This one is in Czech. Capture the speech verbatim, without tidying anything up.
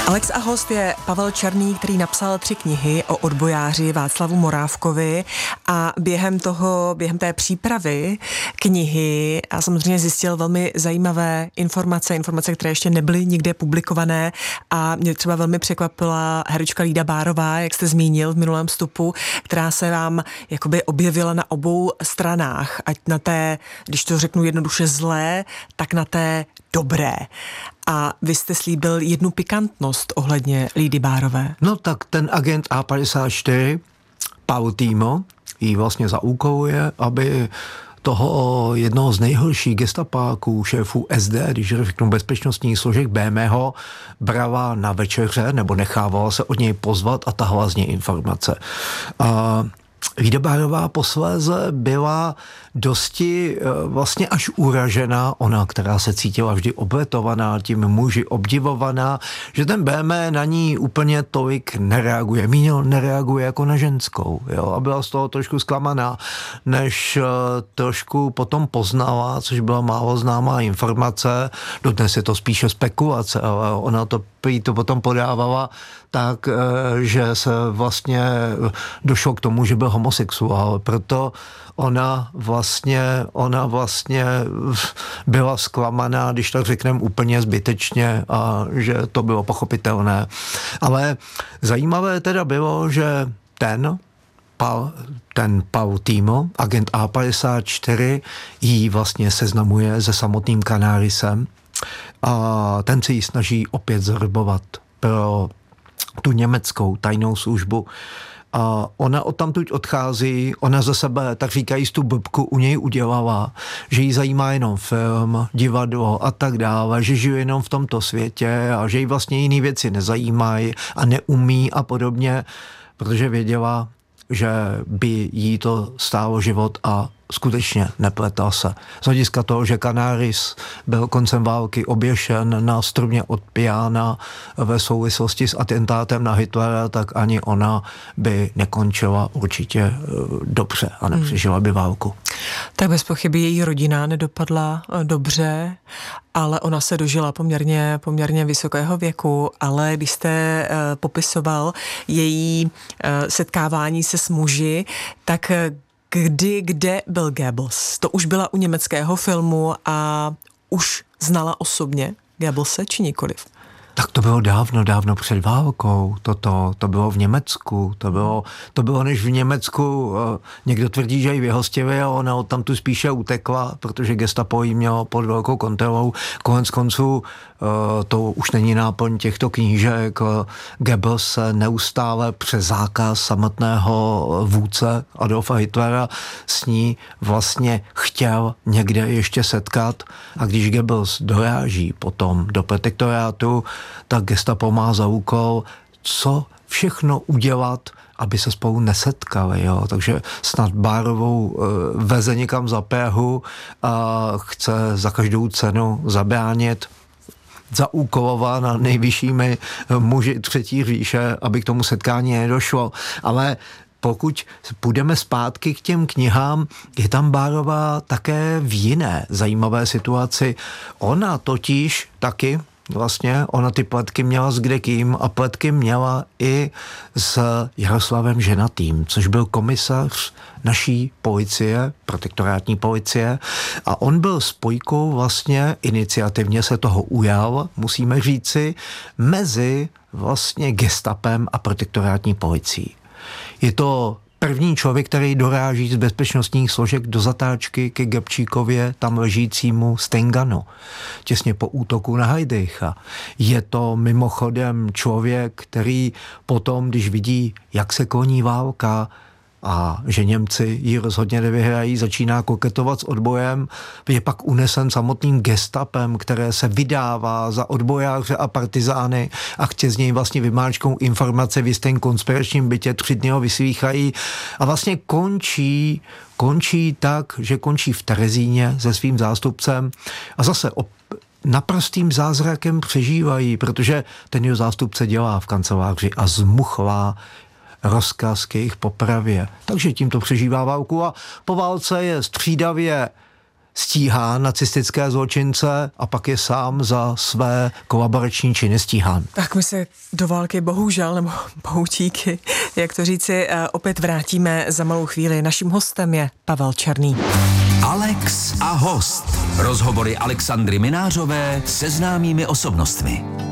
Alex a host je Pavel Černý, který napsal tři knihy o odbojáři Václavu Morávkovi a během toho, během té přípravy knihy a samozřejmě zjistil velmi zajímavé informace, informace, které ještě nebyly nikde publikované a mě třeba velmi překvapila herečka Lída Bárová, jak jste zmínil v minulém vstupu, která se vám jakoby objevila na obou stranách, ať na té, když to řeknu jednoduše zlé, tak na té dobré. A vy jste slíbil jednu pikantnost ohledně Lídy Bárové. No tak ten agent A padesát čtyři, Paul Týmo, jí vlastně zaúkoluje, aby toho jednoho z nejhorších gestapáků, šéfů S D, když řeknu bezpečnostních složek B M ho, brala na večeře, nebo nechávala se od něj pozvat a tahla z něj informace. A Lída Bárová posléze byla dosti vlastně až uražená, ona, která se cítila vždy obletovaná, tím muži obdivovaná, že ten B M na ní úplně tolik nereaguje. Míněl nereaguje jako na ženskou. Jo? A byla z toho trošku zklamaná, než trošku potom poznala, což byla málo známá informace, dodnes je to spíše spekulace, ale ona to prý to potom podávala tak, že se vlastně došlo k tomu, že byl homosexuál. Proto ona vlastně, ona vlastně byla zklamaná, když tak řekneme úplně zbytečně, a že to bylo pochopitelné. Ale zajímavé teda bylo, že ten Paul, ten Paul Týmo, agent A padesát čtyři, jí vlastně seznamuje se samotným Canarisem a ten se jí snaží opět zarbovat pro tu německou tajnou službu. A ona odtamtud odchází, ona za sebe, tak říkají, tu blbku u něj udělala, že jí zajímá jenom film, divadlo a tak dále, že žije jenom v tomto světě a že jí vlastně jiné věci nezajímají a neumí a podobně, protože věděla, že by jí to stálo život a skutečně nepletal se. Z hlediska toho, že Canaris byl koncem války oběšen na strumě od pijána ve souvislosti s atentátem na Hitlera, tak ani ona by nekončila určitě dobře a nepřežila by válku. Tak bez pochyby její rodina nedopadla dobře, ale ona se dožila poměrně, poměrně vysokého věku, ale když jste uh, popisoval její uh, setkávání se s muži, tak kdy, kde byl Goebbels? To už byla u německého filmu a už znala osobně Goebbelse, či nikoliv? Tak to bylo dávno, dávno před válkou. Toto, to bylo v Německu. To bylo, to bylo než v Německu. Někdo tvrdí, že ji vyhostili a ona tam tu spíše utekla, protože gestapo jí mělo pod velkou kontrolou. Konec konců to už není náplň těchto knížek. Goebbels se neustále přes zákaz samotného vůdce Adolfa Hitlera s ní vlastně chtěl někde ještě setkat. A když Goebbels doráží potom do protektorátu, tak gestapo má za úkol, co všechno udělat, aby se spolu nesetkali. Jo? Takže snad Bárovou e, veze někam za Prahu a chce za každou cenu zabránit, zaúkolována nejvyššími muži třetí říše, aby k tomu setkání nedošlo. Ale pokud půjdeme zpátky k těm knihám, je tam Bárová také v jiné zajímavé situaci. Ona totiž taky vlastně, ona ty pletky měla s kdekým a pletky měla i s Jaroslavem Ženatým, což byl komisař naší policie, protektorátní policie, a on byl spojkou vlastně, iniciativně se toho ujal, musíme říci, mezi vlastně gestapem a protektorátní policií. Je to první člověk, který doráží z bezpečnostních složek do zatáčky ke Gabčíkově, tam ležícímu Stenganu, těsně po útoku na Heydricha. Je to mimochodem člověk, který potom, když vidí, jak se kloní válka a že Němci ji rozhodně nevyhrají, začíná koketovat s odbojem, je pak unesen samotným gestapem, které se vydává za odbojáře a partizány a chce z něj vlastně vymáčknout informace v jistém konspiračním bytě, tři dny ho vyslýchají a vlastně končí, končí tak, že končí v Terezíně se svým zástupcem a zase op- naprostým zázrakem přežívají, protože ten jeho zástupce dělá v kanceláři a zmuchlá rozkaz k jejich popravě. Takže tímto přežívá válku a po válce je střídavě stíhán nacistické zločince a pak je sám za své kolaborační činy stíhán. Tak my se do války bohužel, nebo bohučíky, jak to říci, opět vrátíme za malou chvíli. Naším hostem je Pavel Černý. Alex a host. Rozhovory Alexandry Minářové se známými osobnostmi.